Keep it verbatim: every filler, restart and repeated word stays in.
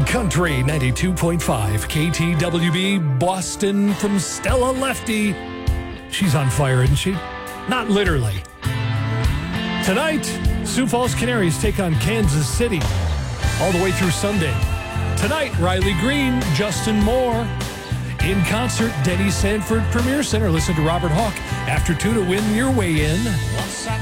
Country ninety-two point five, K T W B, Boston from Stella Lefty. She's on fire, isn't she? Not literally. Tonight, Sioux Falls Canaries take on Kansas City all the way through Sunday. Tonight, Riley Green, Justin Moore. In concert, Denny Sanford Premier Center. Listen to Robert Hawk after two to win your way in.